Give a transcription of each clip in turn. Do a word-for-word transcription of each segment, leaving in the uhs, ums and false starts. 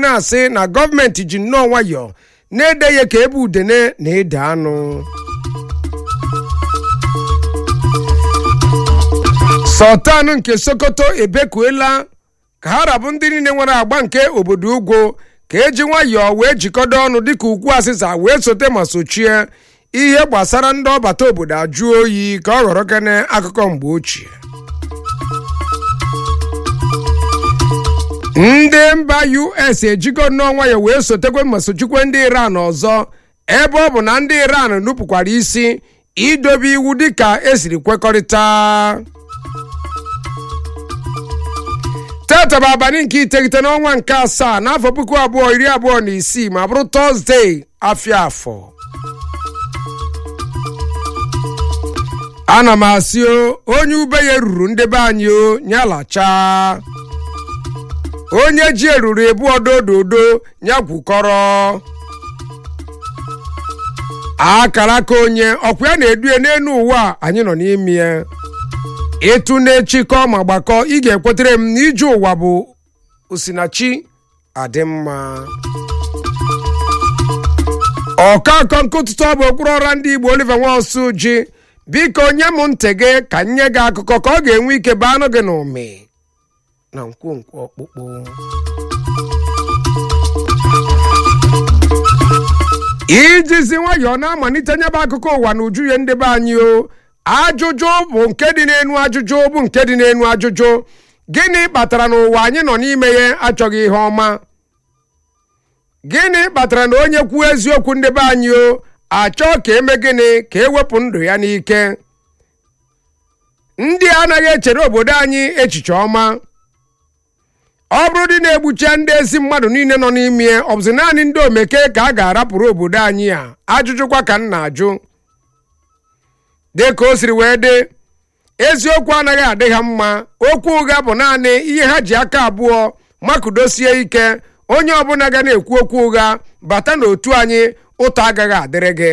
na-asị na gọọmenti ji nnọọ nwayọọ na-ede ya ka ebe udene na-ede anụ. Sultan nke Sokoto ebekuela ka ha rabụ ndị niile nwere agba nke obodo ugwu ka eji nwayọọ wee jikọdo ọnụ dịka ugwu asịsa wee sote ma sochie ihe gbasara ndị ọbata obodo ajụ oyi ka ọ ghọrọ kene akụkọ mgbe ochie. Ndị mba U S ejigo n'ọnwa ya wee sotekwe ma sochikwe ndị Iran ọzọ ebe ọ bụ na ndị Iran nupụkwara isi idobe iwu dịka esiri kwekọrịta. Tata bụ abalị nke iteghete n'ọnwa nke asaa n'afọ puku abụọ iri abụọ na isii ma bụrụ Tọzdee afịa afọ. Ana m asị o onye ube ya ruru ndị be anyị o nyalacha, onye ji eruru ebu odododo nyagwukọrọ akara ka onye ọkwa ya na-edue n'elu ụwa anyị nọ n'ime ya. Ịtụ na-echikọ ma gbakọ ị ga-ekwetere m na ije ụwa bụ osinachi adị mma. Ọkakọ nkụtụtụ bụ okpuru ọra ndị Igbo Oliver Nwosu ji biko nye m ntị gị ka nye gị akụkọ ka ọ ga-enwe ike baa anụ gị n'ụmị na nkwonkwo ọkpụkpụ. Ijizi nwayọọ na-amalite nyebe akụkọ ụwa na uju ya ndị be anyị o. Ajụjụ bụ nke dị n'enu ajụjụ bụ nke dị n'enu ajụjụ gịnị kpatara na ụwa anyị nọ n'ime ya achọghị ihe ọma? Gịnị kpatara na onye kwuo eziokwu ndị be anyị o achọ ka eme gịnị ka ewepụ ndụ ya n'ike? Ndị anaghị echere obodo anyị echiche ọma. Ọ bụrụ dị na-egbuche ndị ezi mmadụ niile nọ n'ime ọ bụzi naanị ndị omeke ka a ga-arapụrụ obodo anyị a? Ajụjụkwa ka m na-ajụ. Dị ka o siri wee dị, eziokwu anaghị adị ha mma. Okwu ụgha bụ naanị ihe ha ji aka abụọ makudosie ike. Onye ọbụla ga na-ekwu okwu ụgha bata n'otu anyị ụtọ agaghị adịrị gị.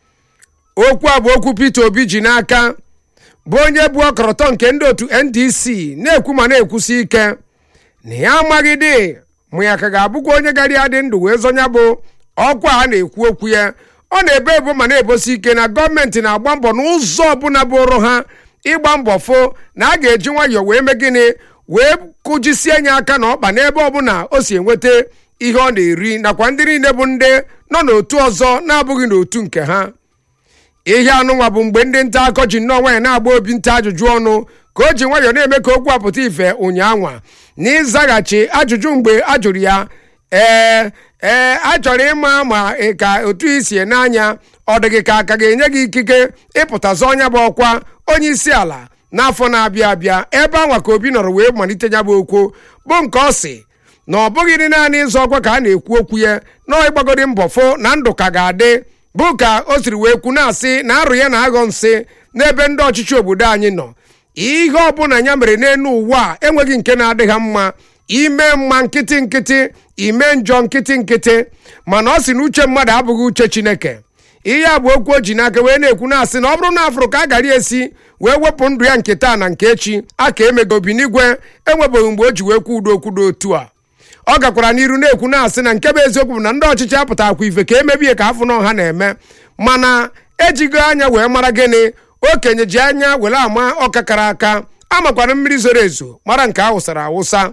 Okwu a bụ okwu Peter Obi ji n'aka, bụ onye bụ ọkọlọtọ nke ndị otu N D C na-ekwu ma na-ekwusi ike na ya amaghị dị ma ya ka ga-abụkwa onye gara adị ndụ wee zọnya bụ ọkwa ha na-ekwu okwu ya. Ọ na-ebe ebo ma na-ebosi ike na gọọmenti na-agba mbọ n'ụzọ ọbụla bụrụ ha ịgba mbọ fo na a ga-eji nwayọọ wee mee gịnị wee kụjisie nye aka na ọkpa n'ebe ọbụla o si enweta ihe ọ na-eri nakwa ndị niile bụ ndị nọ n'otu ọzọ na-abụghị n'otu nke ha. Ihe anụnwa bụ mgbe ndị nta akọ ji nnọọ nwanyị na-agba obi nta ajụjụ ọnụ ka o ji nwayọọ na-eme ka okwu apụta ife ụnyaahụ n'ịzaghachi ajụjụ mgbe a jụrụ ya ee ee a chọrọ ịma ma ka otu isi n'anya ọ dịghị ka aka ga-enye gị ikike ịpụta zọọ ọnya bụ ọkwa onye isi ala n'afọ na-abịa abịa. Ebe anwa ka Obi nọrọ wee malite ya bụ okwu bụ nke ọ sị na ọ bụghị naanị ịzọ ọkwa ka a na-ekwu okwu ya na ịgbagodi mbọ fo na ndụ ka ga-adị, bụ ka o siri wee kwu na-asị na arụ ya na-aghọ nsị n'ebe ndị ọchịchị obodo anyị nọ. Ihe ọbụla ya mere n'elu ụwa enweghị nke na-adị ha mma. Ime mma nkịtị nkịtị, ime njọ nkịtị nkịtị, mana ọ sị na uche mmadụ abụghị uche Chineke. Ihe a bụ okwu o ji n'aka wee na-ekwu na-asị na ọ bụrụ na afụrụ ka a gara esi wee wepụ ndụ ya nke taa na nke echi aka emego obi n'igwe enwebeghị mgbe o ji wee kwu udo okwudo otu a. Ọ gakwara n'iru na-ekwu na-asị na nke bụ eziokwu bụ na ndị ọchịchị apụtakwa ife ka emebie ka afọ n'ọha na-eme, mana ejigo anya wee mara gịnị okenye ji anya were ama ọka kara aka amakwara mmiri zoro ezo mara nke awụsara awụsa.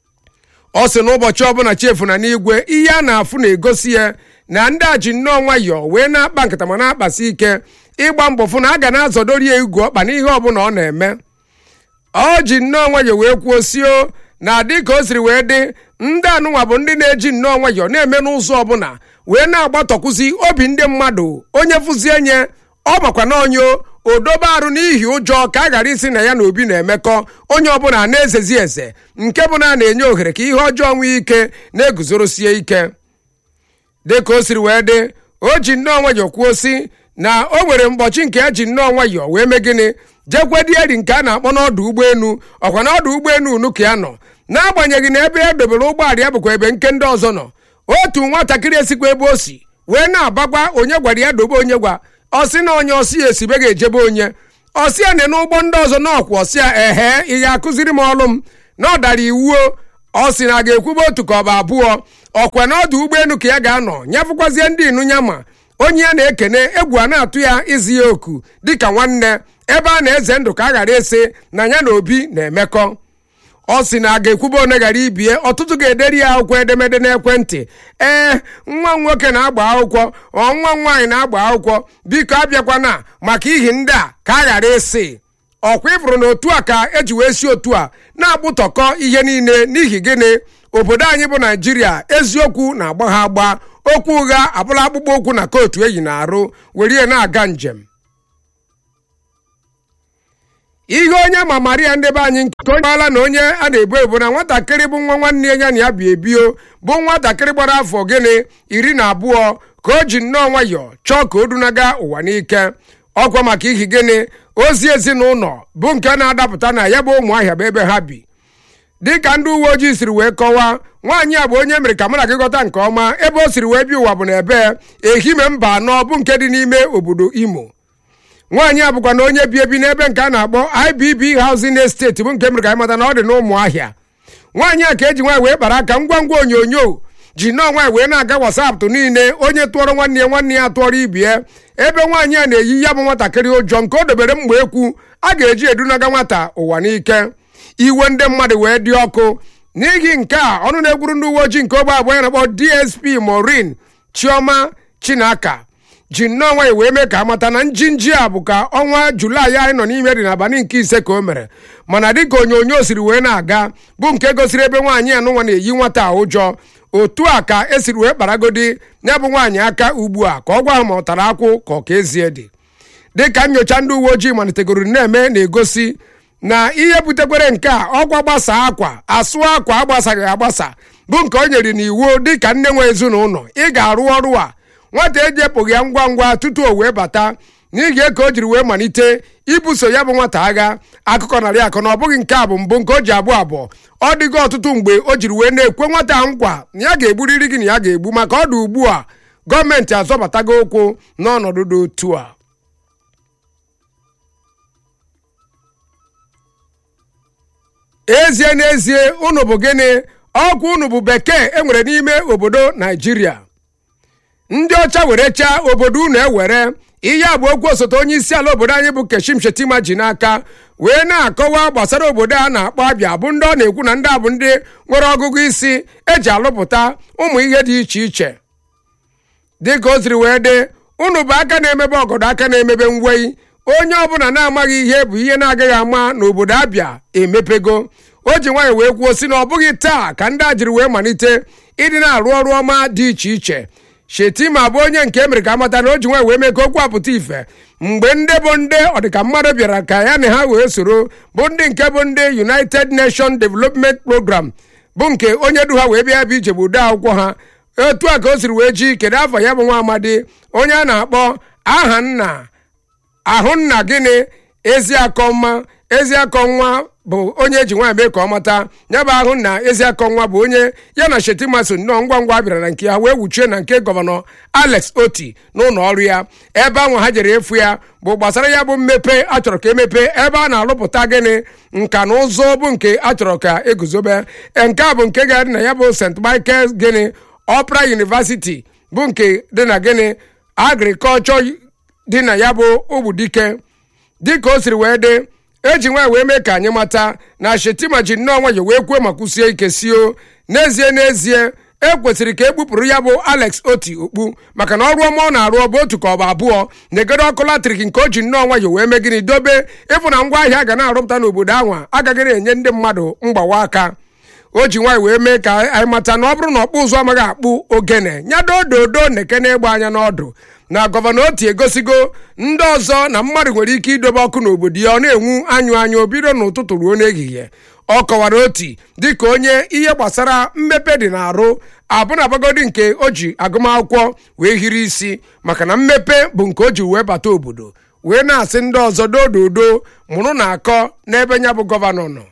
Ọ sị na ụbọchị ọbụla chefu na n'igwe ihe a na-afụ na-egosi ya na ndị a ji nnọọ nwayọọ wee na-akpa nkata ma na-akpasi ike ịgba mbọ fụ na a ga na-azọdori ya igwe ọkpa n'ihe ọbụla ọ na-eme. Ọ ji nnọọ nwayọọ wee kwuo sio na dị ka o siri wee dị ndị anụnwa bụ ndị na-eji nnọọ nwayọọ na-eme n'ụzọ ọbụla wee na-agbatọkwụzi obi ndị mmadụ. Onye fụzie nye ọ makwa na onye odobe arụ n'ihi ụjọ ka a ghara isi na ya na Obi na-emekọ. Onye ọbụla na-ezezi eze nke bụ na na-enye ohere ka ihe ọjọọ nwee ike na-eguzorosie ike. Dị ka o siri wee dị, o ji nnọọ nwayọọ kwuo si na o nwere mgbochi nke eji nnọọ nwayọọ wee mee gịnị jekwedieri nke a na-akpọ n'ọdụ ụgbọelu. Ọkwa n'ọdụ ụgbọelu unu ka ya nọ, n'agbanyeghị na ebe e dobere ụgbọala ya bụkwa ebe nke ndị ọzọ nọ. Otu nwatakịrị esikwa ebe o si wee na-abagwa onye gwara ya dobe onye gwa ọsị na onye ọsị ya esibe ga-ejebe onye ọsị ya na n'ụgbọ ndị ọzọ n'ọkwa ọsị ya ehe ị ga-akụziri m ọlụ m na ọ dara iwu. Ọ sị na a ga-ekwube otu ka ọ bụ abụọ. ọkwa n'ọdụ ụgbọelu ka ya ga-anọ nyafụkwazie ndị Inunyama onye ya na-ekene egwu a na-atụ ya izi ya oku dịka nwanne ebe a na-eze ndụ ka a ghara ese na ya na Obi na-emekọ. Ọ sị na a ga-ekwuba one ghara ibie ọtụtụ ga-ederi ya akwụkwọ edemede n'ekwentị. Ee, nwa nwoke na-agba akwụkwọ ọ nwa nwaanyị na-agba akwụkwọ biko abịakwana maka ihi ndị a ka a ghara esi. Ọkwa ịfụrụ na otu a ka eji wee si otu a na-agbụtọkọ ihe niile n'ihi gịnị obodo anyị bụ Naijiria eziokwu na-agba ha agba okwu ụgha abụla akpụkpọ ụkwụ na kootu eyi na-arụ were na-aga njem. Ihe onye ma Maria ndị be anyị nke onye ala na onye a na-ebu ebu na nwatakịrị bụ nwa nwanne ya na ya bi ebio bụ nwatakịrị gbara afọ gịnị iri na abụọ ka o ji nnọọ nwayọọ chọọ ka o dunaga ụwa n'ike. Ọkwa maka ihi gịnị ozi ezinụlọ bụ nke na-adapụta na ya bụ Ụmụahịa bụ ebe ha bi. Dịka ndị uwe ojii siri wee kọwaa, nwaanyị a bụ onye mere ka mụ na gị ghọta nke ọma ebe o siri wee bi ụwa bụ na ebe Ehime mba anọ bụ nke dị n'ime obodo Imo. Nwaanyị a bụkwa na onye bi ebi n'ebe nke a na-akpọ I B B Housing Estate bụ nke mere ka anyị mata na ọ dị n'Ụmụahịa. Nwaanyị a ka eji nwaanyị wee kpara aka ngwa ngwa onyonyo ji nọọ nwaanyị wee na-aga WhatsApp niile onye tụọrọ nwanne ya nwanne ya tụọrọ ibie ebe nwaanyị a na-eyi ya bụ nwatakịrị ụjọ nke o dobere mgbe ekwu a ga-eji edunaga nwata ụwa n'ike. Iwe ndị mmadụ wee dị ọkụ n'ihi nke a ọnụ na-egwuru ndị uwe ojii nke ogbe abụọ ya na-akpọ D S P Maureen Chioma Chinaka ji nnọọ nwaanyị wee mee ka amata na njinji a bụ ka ọnwa Julaị anyị nọ n'ime dị n'abalị nke ise ka o mere, mana dịka onyonyo siri wee na-aga bụ nke gosiri ebe nwaanyị anụnwa na-eyi nwata a ụjọ. Otu a ka esiri wee kparagodi ya bụ nwaanyị aka ugbu a ka ọ gwa ha ma ọ tara akwụ ka ọ ka ezie dị. Dịka nyocha ndị uwe ojii malitegoro na-eme na-egosi na ihe butekwere nke a ọkwa gbasa akwa asụ akwa agbasaghị agbasa bụ nke o nyere n'iwu dịka nne nwe ezinụlọ ị ga-arụ ọrụ a nwata ejepụghị ya ngwa ngwa tutu o wee bata n'ihi ka o jiri wee malite ibuso ya bụ nwata agha. Akụkọ narị akọ na ọ bụghị nke a bụ mbụ nke o ji abụọ abụọ ọ dịgo ọtụtụ mgbe o jiri wee na-ekwe nwata nkwa na ya ga-egburiri gị na ya ga-egbu maka ọ dị ugbu a gọọmenti azọbatago ụkwụ n'ọnọdụ dị otu a. Ezie n'ezie unu bụ gịnị ọkwa unu bụ bekee enwere n'ime obodo Naijiria. Ndị ọcha were chaa obodo unu ewere ihe a bụ okwu osote onye isi ala obodo anyị bụ Kashim Shettima ji n'aka wee na-akọwa gbasara obodo a na-akpọ Abịa bụ ndị ọ na-ekwu na ndị a bụ ndị nwere ọgụgụ isi eji alụpụta ụmụ ihe dị iche iche. Dịka o siri wee dị unu bụ aka na-emebe ọgọdọ aka na-emebe ngwei onye ọbụla na-amaghị ihe bụ ihe na-agaghị ama n'obodo Abịa emepego. O ji nwanyị wee kwuo si na ọ bụghị taa ka ndị a jiri wee malite ịdị na-arụ ọrụ ọma dị iche iche. Shettima bụ onye nke emere ka amata na o ji nwanyị wee mee ka okwu apụta ife mgbe ndị bụ ndị ọdịka mmadụ bịara ka ya na ha wee soro bụ ndị nke bụ ndị United Nations Development Program bụ nke onye du ha wee bịa ebe ije bụ ode akwụkwọ ha. Otu a ka o siri wee ji kedu afọ ya bụ nwa amadi onye a na-akpọ aha nna ahụ nna gịnị Eziakọnwa Eziakọnwa bụ onye eji nwaanyị mee ka ọ mata ya bụ ahụ na Eziakọnwa bụ onye ya na Shettima so nnọọ ngwa ngwa bịara na nke ha wee wuchie na nke gọvanọ Alex Oti n'ụlọ ọrụ ya. Ebe ahụ ha jere efu ya bụ gbasara ya bụ mmepe achọrọ ka emepe ebe a na-alụpụta gịnị nka na ụzụ bụ nke achọrọ ka eguzobe. Nke a bụ nke ga-adị na ya bụ Saint Michael gịnị Opera University bụ nke dị na gịnị Agriculture dị na ya bụ Ogbudike. Dịka o siri wee dị eji nwaanyị wee mee ka anyị mata na Shettima ji nnọọ nwayọ wee kwuo ma kwụsie ike sio n'ezie n'ezie ekwesịrị ka egbupụrụ ya bụ Alex Oti okpu maka na ọrụ ọma ọ na-arụ ọ bụ otu ka ọ bụ abụọ na-egodo ọkụ latrik nke o ji nnọọ nwayọ wee mee gịnị dobe ịfụ na ngwa ahịa ga na-arụpụta n'obodo ahụ agaghị na-enye ndị mmadụ mgbawa aka. O ji nwaanyị wee mee ka anyị mata na ọ bụrụ na ọkpụ ụzụ amaghị akpụ ogene nyado ododo na-eke na-egbe anya n'ọdụ na gọvanọ Oti egosigo ndị ọzọ na mmadụ nwere ike idobe ọkụ n'obodo ya ọ na-enwu anyụ anyụ obido n'ụtụtụ ruo n'ehihie. Ọ kọwara Oti dịka onye ihe gbasara mmepe dị n'arụ abụna bagodi nke o ji agụmakwụkwọ wee hiri isi maka na mmepe bụ nke o ji wee bata obodo wee na-asị ndị ọzọ dododo mụrụ na akọ n'ebe nya bụ gọvanọ nọ.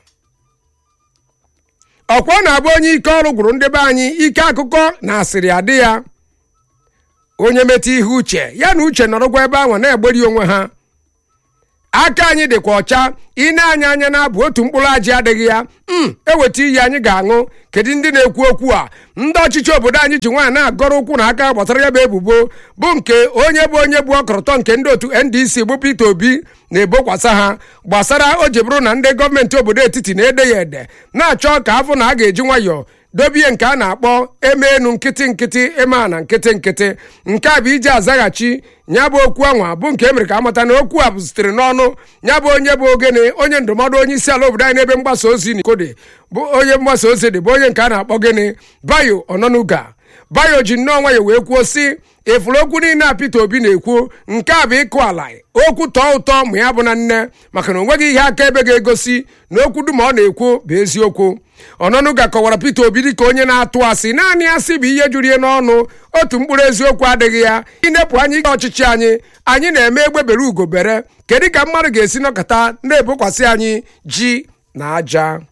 Ọkwa na-abụ onye ike ọrụ gwụrụ ndị be anyị ike akụkọ na asịrị adị ya. Onye metụ ihe uche ya na uche nọrọkwa ebe ahụ na-egberi onwe ha. aka anyị dịkwa ọcha ine anya anya na-abụ otu mkpụrụ ajị adịghị ya m eweta iyi anyị ga-aṅụ. kedu ndị na-ekwu okwu a? ndị ọchịchị obodo anyị ji nwaanyị na-agọrọ ụkwụ na aka gbasara ya bụ ebubo bụ nke onye bụ onye bụ ọkọlọtọ nke ndị otu N D C bụ Peter Obi na-ebokwasa ha gbasara o ji bụrụ na ndị gọọmenti obodo etiti na-ede ya ede na-achọ ka afọ na a ga-eji nwayọọ dobie nke a na-akpọ eme enu nkịtị nkịtị eme a na nkịtị nkịtị. nke a bụ iji azaghachi ya bụ okwu anwa bụ nke emere ka amata na okwu a bụ sitere n'ọnụ ya bụ onye bụ ogene onye ndụmọdụ onye isi ala obodo anyị n'ebe mgbasa ozi n'Ikode bụ onye mgbasa ozi dị bụ onye nke a na-akpọ gịnị Bayo Ononuga. Bayo ji nnọọ nwayọ wee kwuo si efuru okwu niile a Peter Obi na-ekwu nke a bụ ịkụ ala okwu tọọ ụtọ ma ya bụ na nne maka na o nweghị ihe akaebe ga-egosi na okwu dum ọ na-ekwu bụ eziokwu. Ononuga kọwara Peter Obi dịka onye na-atụ asị naanị asị bụ ihe juru ihe n'ọnụ otu mkpụrụ eziokwu adịghị ya. inepụ anyị ike ọchịchị anyị anyị na-eme egbe bere ugo bere kedu ka mmadụ ga-esi nọkọta na-ebokwasị anyị ji na aja?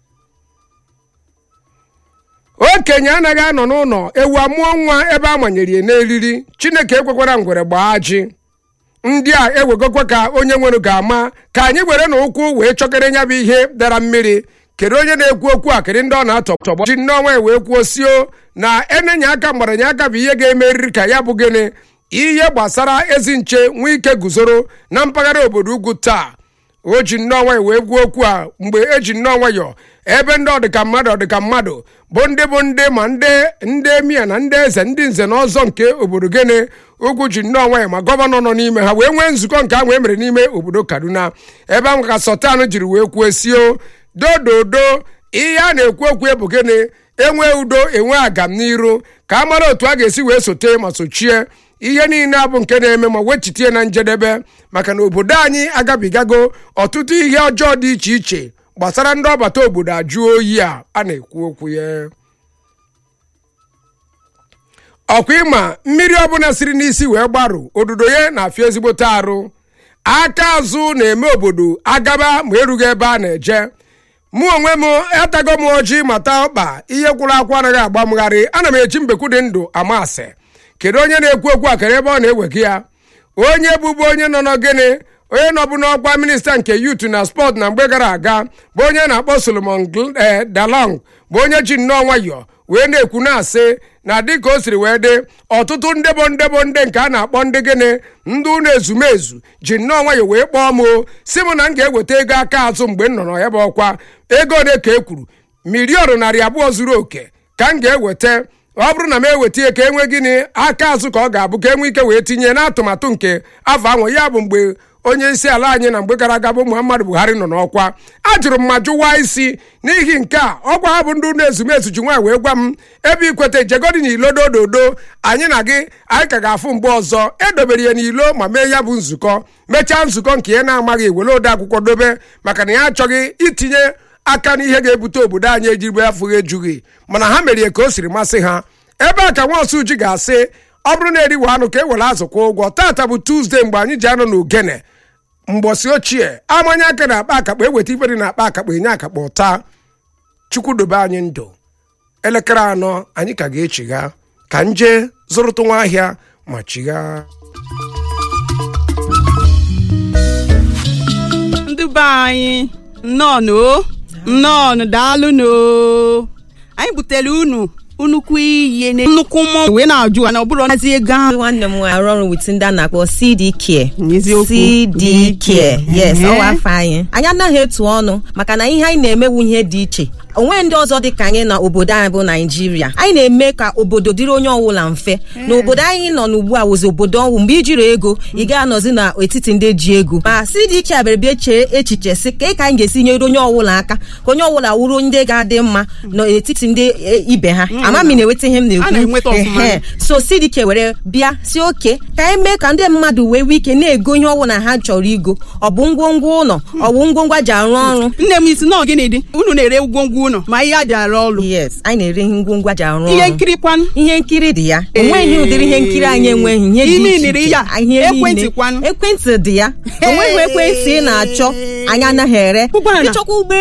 okenye anaghị anọ n'ụlọ ewu amụọ nwa ebe a manyere ya n'eriri. Chineke ekwekwara ngwere gbaa ji. ndị a ewegokwa ka onye nwere ga-ama ka anyị were na ụkwụ wee chọkere nya bụ ihe dara mmiri. kedu onye na-ekwu okwu a? kedu ndị ọ na-atọ tọgbọ ji n'ọnwa wee kwuo sio na enenye aka mgbaranye aka bụ ihe ga-emeriri ka ya bụ gịnị ihe gbasara ezi nche nwee ike guzoro na mpaghara obodo ugwu taa. o ji nnọọ wee gwuo okwu a mgbe eji nnọọ nwayọ ebe ndị ọdịka mmadụ ọdịka mmadụ bụ ndị bụ ndị ma ndị ndị emia na ndị eze ndị nze na ọzọ nke obodo gịnị ugwu ji nnọọ nwayọ ma gọvanọ nọ n'ime ha wee nwee nzukọ nke ahụ e mere n'ime obodo Kaduna ebe ahụ ka Sultan jiri wee kwuo sio dododo ihe a na-ekwu okwu bụ gịnị enwe udo enwe agam n'iru ka a mara otu a ga-esi wee sote ma sochie ihe niile abụ nke na-eme ma wechitie na njedebe maka na obodo anyị agabigago ọtụtụ ihe ọjọọ dị iche iche gbasara ndị ọbata obodo ajụ oyi a a na-ekwu okwu ya. ọkwa ịma mmiri ọbụla siri n'isi wee gbarụ odudo ya na-afịa ezigbote arụ. aka azụ na-eme obodo agaba ma erughị ebe a na-eje. mụ onwe m atago m ọjị mata ọkpa ihe kwụrụ akwa anaghị agba mgharị. ana m eji mbekwu dị ndụ ama asị. kedu onye na-ekwu okwu a kere ebe ọ na-ewega ya? onye bụbu onye nọ n'ogene onye nọbụ n'ọkwa minista nke youth na sport na mgbe gara aga bụ onye na-akpọ Solomon Dalong bụ onye ji nnọọ nwayọ wee na-ekwu na-asị na dịka o siri wee dị ọtụtụ ndebo ndebo ndị nke a na-akpọ ndị gịnị ndị ụlọ ezumezu ji nnọọ nwayọ wee kpọọ m si m na m ga-eweta ego aka azụ mgbe m nọ na ya bụ ọkwa ego ole ka e kwuru miliọn narị abụọ zuru oke ka m ga-eweta. ọ bụrụ na m eweta ya ka enwe gịnị aka azụ ka ọ ga-abụ ka enwe ike wee tinye n'atụmatụ nke afọ ahụ ya bụ mgbe onye isi ala anyị na mgbe gara aga bụ Muhammadu Buhari nọ n'ọkwa. ajụrụ m ma jụwa isi n'ihi nke a ọkwa ha bụ ndị ụlọ ezumezu ji nwaanyị wee gwa m ebe ikwete jegodi n'ilo dododo anyị na gị anyị ka ga-afụ mgbe ọzọ edobere ya n'ilo ma mee ya bụ nzukọ mechaa nzukọ nke ya na-amaghị were ode akwụkwọ dobe maka na ya achọghị itinye aka n'ihe ga-ebute obodo anyị ejigbe afụghị ejughị mana ha mere ka o siri masị ha. ebe a ka Nwaosu ji ga-asị ọ bụrụ na eriwe anụ ka e were azụ kwa ụgwọ. tata bụ Tuzdee mgbe anyị ji anụ n'Ugene mgbọsị ochie amanye aka na akpa akakpa eweta ife dị na akpa akakpa enye akakpa ụta. Chukwu dobe anyị ndụ. elekere anọ anyị ka ga-echigha ka nje zụrụtụ nwa ahịa ma chigha. ndị be anyị nnọọ nnọọ daalụ no anyị butere unu nnukwu ihe nnukwu mmụọ wee na-ajụ na ọ bụrụ nazi ego ahụ. nwanne m arụ ọrụ wit ndị a na-akpọ C D Care C D Care yes ọwa afọ anyị anyị anaghị etu ọnụ maka na ihe anyị na-emewu ihe dị iche. onwe ndị ọzọ dị ka anyị na obodo anyị bụ Naijiria anyị na-eme ka obodo dịrị onye ọbụla mfe na obodo anyị nọ n'ugbu a wụzi obodo ọnwụ mgbe ijiri ego ị ga-anọzi n'etiti ndị ji ego ma C D Care bịara bịa chee echiche sị ka ka anyị ga-esi nyere onye ọbụla aka ka onye ọbụla wụrụ ndị ga-adị mma n'etiti ndị ibe ha. amami na-eweta ihe m na-ekwu so C D Care were bịa si oke ka anyị mee ka ndị mmadụ wee nwee ike na-ego ihe ọbụla ha chọrọ igo. ọ bụ ngwongwo ụlọ ọ bụ ngwongwo ji arụ ọrụ. nne m isi na gịnị dị unu na-ere ngwongwo ụlọ ma ihe aja arụ ọrụ. yes anyị na-ere ngwongwo ji arụ ọrụ. ihe nkiri kwanụ ihe nkiri dị ya onweghị ụdịrị ihe nkiri anyị enweghị ihe dị iche iche. ekwentị kwanụ ekwentị dị ya onweghị ekwentị ị na-achọ anyị anaghị ere. ịchọkwa ụgbọelu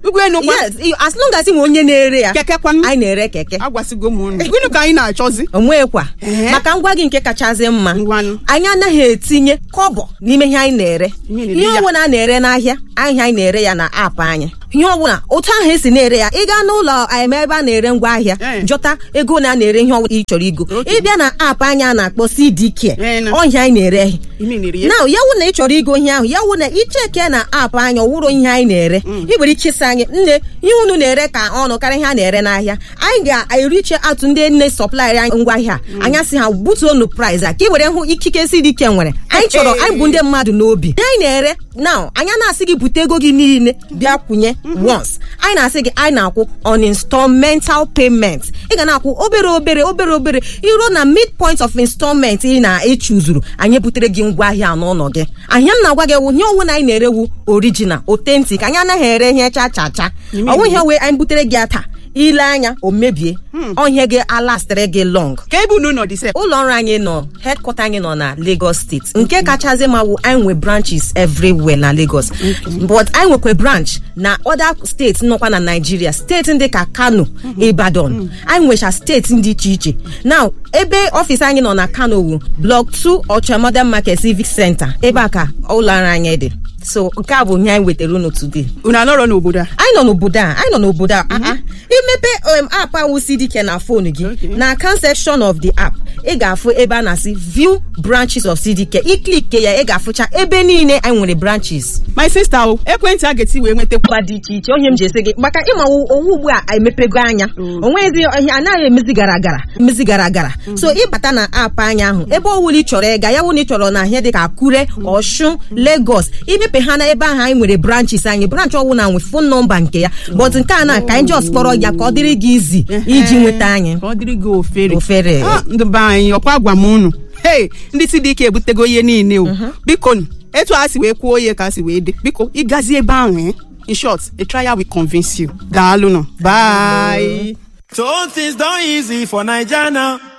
ugwenu kwa yes as long as ị nwe onye na-ere ya keke kwa anyị na-ere keke agwasigo m unu gịnị ka anyị na-achọzi onwekwa maka ngwa gị nke kachasị mma anyị anaghị etinye kọbọ n'ime ihe anyị na-ere ihe ọbụla a na-ere n'ahịa ahịa anyị na-ere ya na app anyị ihe ọbụla otu ahụ esi na-ere ya ị gaa n'ụlọ ebe a na-ere ngwa ahịa jọta ego na a na-ere ihe ọbụla ị chọrọ igo ịbịa na app anyị a na-akpọ C D Care ọhịa anyị na-ere na ya wụ na ị chọrọ igo ihe ahụ ya wụ na icheke na app anyị ọwụrụ ihe anyị na-ere ị nwere ike ịsị anyị nne ihe unu na-ere ka ọnụ karịa ihe a na-ere n'ahịa anyị ga-eriche atụ ndị nne sọplaịrị anyị ngwa ahịa anya sị ha butuonu price a ka ị were hụ ikike C D Care nwere anyị chọrọ anyị bụ ndị mmadụ n'obi anyị na-ere now anya na-asị gị bute ego gị niile bịa kwụnye once anyị na-asị gị anyị na-akwụ on installmental payment ị ga na-akwụ obere obere obere obere iruo na midpoint of installment ị na-echuzuru anyị butere gị ngwa ahịa n'ụlọ gị ahịa m na-agwa gị ewu nye onwe na anyị na-erewu original authentic anyị anaghị ere ihe cha cha cha ọ nweghị wee anyị butere gị ata ile anya o mebie onye gị alastịrị gị long ka ebe unu nọ dị sef ụlọ ọrụ anyị nọ headquarter anyị nọ na Lagos State nke kachasị ma wụ anyị nwe branches everywhere na Lagos but anyị nwekwa branch na other states nọkwa na Nigeria steeti ndị ka Kano Ibadan anyị nwecha steeti dị iche iche now ebe ọfịs anyị nọ na Kano wu block two Ocha Modern Market Civic Center ebe a ka ụlọ ọrụ anyị dị so nke a bụ ihe anyị wetara unu today unu anọrọ n'obodo a anyị nọ n'obodo a anyị nọ n'obodo a aa imepe um, app ahụ C D Care na phone gị na account section of the app ị ga-afụ ebe a na-asị view branches of C D Care iklik ya ị ga-afụcha ebe niile anyị nwere branches my sister o ekwentị a ga-eti wee nwetakwa dị iche iche onye m ji esi gị maka ịma owu ugbu a emepego anya onwezi ihe anaghị emezi gara gara emezi gara gara so ịbata na app anya ahụ ebe ọ wụla ị chọrọ ịga ya wụ na ị chọrọ na ihe dị ka Akure Osun Lagos imepe ha na ebe ahụ anyị nwere branches anyị branch ọwụna nwe phone number nke ya but nke a na ka anyị just kpọrọ ya ka ọ dịrị gị izi iji nweta anyị ka ọ dịrị gị ofere ofere ndị be anyị ọkwa agwa m unu hey ndị C D Care ebutego ihe niile o biko etu a si wee kwuo ihe ka a si wee dị biko ịgazi ebe ahụ in short a trial will convince you daalụ nọ bye. So things done easy for Naija now.